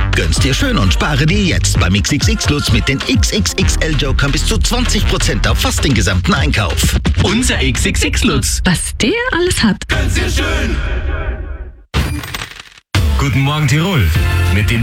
Gönn's dir schön und spare dir jetzt beim XXX Lutz mit den XXXL Jokern bis zu 20% auf fast den gesamten Einkauf. Unser XXX Lutz. Was der alles hat. Gönn's dir schön. Guten Morgen Tirol mit den